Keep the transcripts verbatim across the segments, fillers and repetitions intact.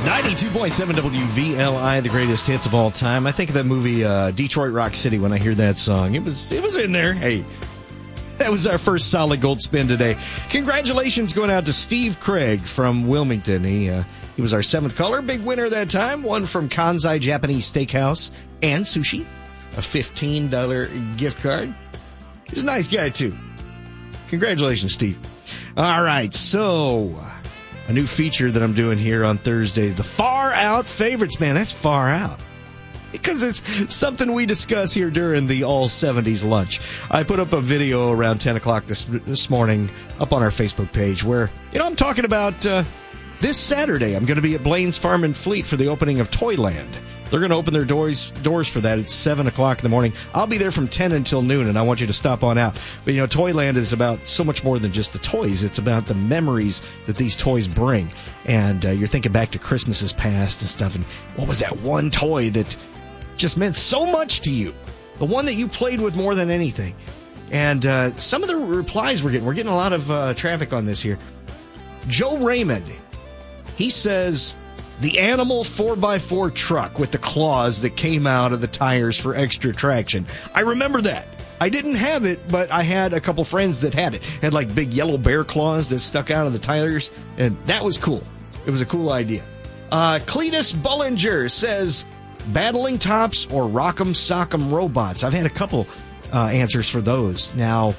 ninety-two point seven W V L I, the greatest hits of all time. I think of that movie, uh, Detroit Rock City, when I hear that song. It was, it was in there. Hey, that was our first solid gold spin today. Congratulations going out to Steve Craig from Wilmington. He, uh, he was our seventh caller. Big winner that time. One from Kansai Japanese Steakhouse and Sushi. A fifteen dollars gift card. He's a nice guy, too. Congratulations, Steve. All right, so a new feature that I'm doing here on Thursdays, the Far Out Favorites. Man, that's far out. Because it's something we discuss here during the All seventies lunch. I put up a video around ten o'clock this this morning up on our Facebook page where, you know, I'm talking about uh, this Saturday. I'm going to be at Blaine's Farm and Fleet for the opening of Toyland. They're going to open their doors doors for that. It's seven o'clock in the morning. I'll be there from ten until noon, and I want you to stop on out. But, you know, Toyland is about so much more than just the toys. It's about the memories that these toys bring. And uh, you're thinking back to Christmases past and stuff, and what was that one toy that just meant so much to you? The one that you played with more than anything. And uh, some of the replies we're getting, we're getting a lot of uh, traffic on this here. Joe Raymond, he says, the Animal four by four truck with the claws that came out of the tires for extra traction. I remember that. I didn't have it, but I had a couple friends that had it. It had like big yellow bear claws that stuck out of the tires, and that was cool. It was a cool idea. Uh, Cletus Bullinger says, Battling Tops or Rock'em Sock'em Robots. I've had a couple uh, answers for those. Now,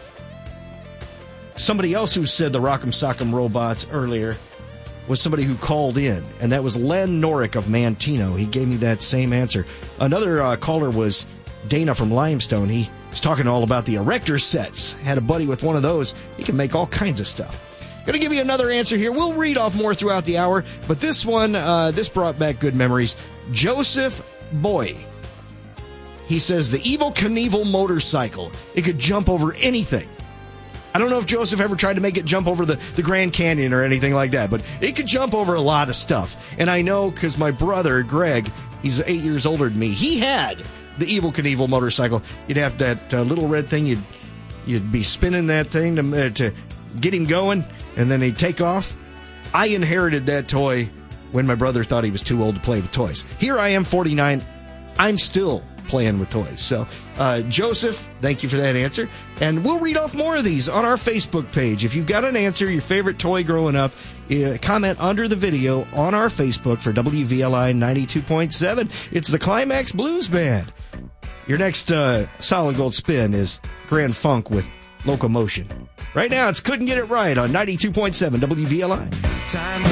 somebody else who said the Rock'em Sock'em Robots earlier was somebody who called in, and that was Len Norick of Mantino. He gave me that same answer. Another uh, caller was Dana from Limestone. He was talking all about the Erector sets. Had a buddy with one of those. He can make all kinds of stuff. Going to give you another answer here. We'll read off more throughout the hour, but this one, uh, this brought back good memories. Joseph Boy. He says the Evel Knievel motorcycle. It could jump over anything. I don't know if Joseph ever tried to make it jump over the, the Grand Canyon or anything like that, but it could jump over a lot of stuff. And I know because my brother, Greg, he's eight years older than me, he had the Evel Knievel motorcycle. You'd have that uh, little red thing, you'd you'd be spinning that thing to, uh, to get him going, and then he'd take off. I inherited that toy when my brother thought he was too old to play with toys. Here I am, forty-nine. I'm still playing with toys. So, uh, Joseph, thank you for that answer. And we'll read off more of these on our Facebook page. If you've got an answer, your favorite toy growing up, uh, comment under the video on our Facebook for W V L I ninety-two point seven. It's the Climax Blues Band. Your next uh, solid gold spin is Grand Funk with Locomotion. Right now, it's Couldn't Get It Right on ninety-two point seven W V L I. Time